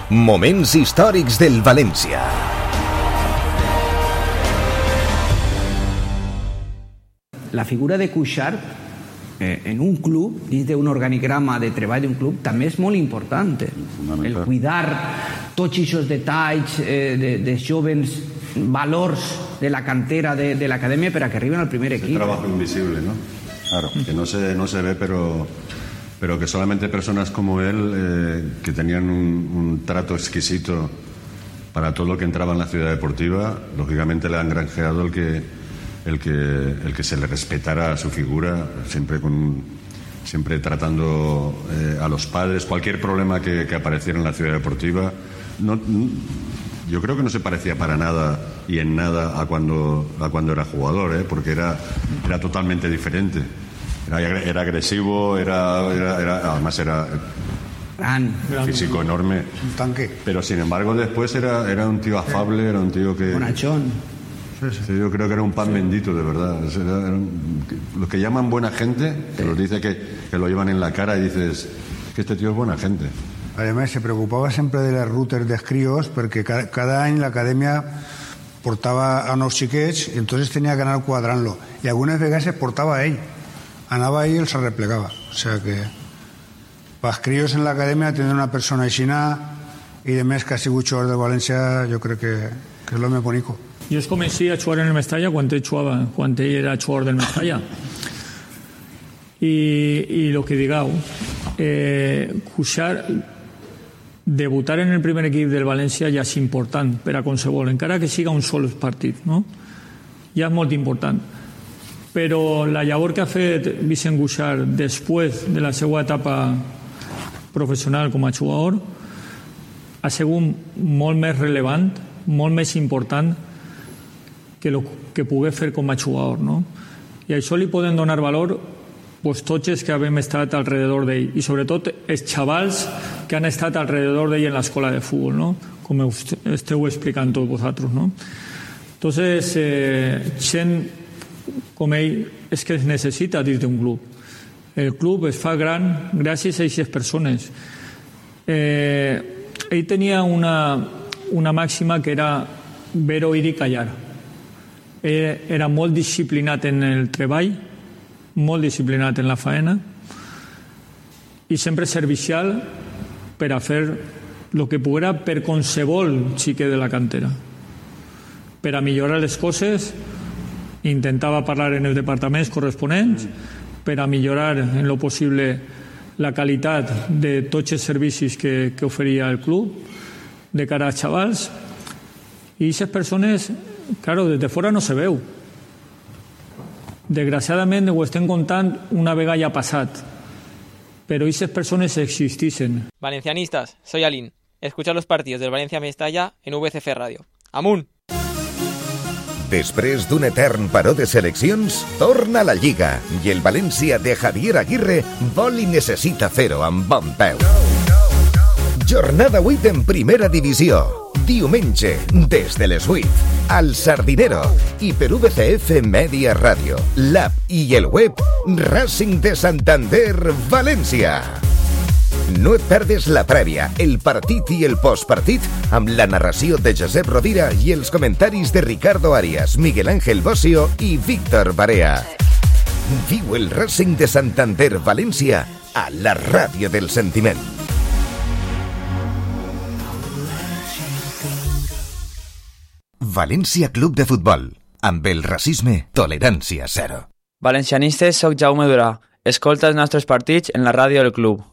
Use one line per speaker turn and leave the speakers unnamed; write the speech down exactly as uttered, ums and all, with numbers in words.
Moments històrics del València.
La figura de Cuixart eh, en un club, dins d'un organigrama de treball d'un club, també és molt important. El cuidar tots aquests detalls eh, de, de jovens valors de la cantera de, de l'acadèmia per a que arriben al primer equip.
Un trabajo invisible, ¿no? Claro, que no se, no se ve, pero, pero que solamente personas como él, eh, que tenían un, un trato exquisito para todo lo que entraba en la ciudad deportiva, lógicamente le han granjeado el que El que, el que se le respetara su figura, siempre con siempre tratando eh, a los padres, cualquier problema que, que apareciera en la ciudad deportiva. No, yo creo que no se parecía para nada y en nada a cuando, a cuando era jugador, ¿eh? Porque era, era totalmente diferente. Era, era agresivo, era, era, era, además era
gran,
físico enorme.
Un tanque.
Pero sin embargo después era, era un tío afable, era un tío que...
Bonachón.
Sí, yo creo que era un pan sí. bendito, de verdad. Era, era un, los que llaman buena gente, te los dice que, que lo llevan en la cara y dices que este tío es buena gente.
Además, se preocupaba sempre de les rutes dels crios perquè cada, cada any l'acadèmia portava a nous xiquets i entonces tenia que anar quadrant-lo. I algunes vegades es portava a ell. Anava ell i els arreplegava. O sea que pels crios en l'acadèmia tenir una persona aixina i de més que ha sigut jugador de València, jo crec que, que és l'home bonico.
Jo es comencí a jugar en el Mestalla quan ell, jugava, quan ell era jugador del Mestalla. I, i el que digueu, eh, Cuixart, debutar en el primer equip del València ja és important per a qualsevol, encara que siga un sol partit, no? Ja és molt important. Però la llavor que ha fet Vicent Cuixart després de la seva etapa professional com a jugador ha sigut molt més relevant, molt més important que el que pogués fer com a jugador, no? I això li poden donar valor pues, tots els que hem estat alrededor d'ell i sobretot els xavals que han estat alrededor d'ell en l'escola de futbol, no? Com esteu explicant tots vosaltres, no? Entonces, eh, gent com ell és que es necessita dins d'un club. El club es fa gran gràcies a aquestes persones. Eh, ell tenia una, una màxima que era ver, oír i callar. Era molt disciplinat en el treball, molt disciplinat en la faena i sempre servicial per a fer el que poguera per qualsevol xiquet de la cantera. Per a millorar les coses, intentava parlar en els departaments corresponents, per a millorar en lo possible la qualitat de tots els servicis que, que oferia el club de cara als xavals. I aquestes persones, claro, des de fora no se veu. Desgraciadament ho estem contant una vegada ja passat, però aquestes persones existeixen.
Valencianistas, soy Alín. Escucha los partidos del Valencia Mestalla en V C F Radio. ¡Amunt!
Després d'un etern paró de seleccions, torna la Lliga i el València de Javier Aguirre vol i necessita fer-ho amb bon peu. Jornada vuit en primera divisió. Diumenge, des de les vuit, al Sardinero i per V C F Media Ràdio, l'app i el web Racing de Santander València. No et perdes la prèvia, el partit i el postpartit amb la narració de Josep Rovira i els comentaris de Ricardo Arias, Miguel Ángel Bossio i Víctor Barea. Viu el Racing de Santander València a la ràdio del sentiment. València Club de Futbol. Amb el racisme, tolerància zero.
Valencianistes, soc Jaume Durà. Escolta els nostres partits en la ràdio del club.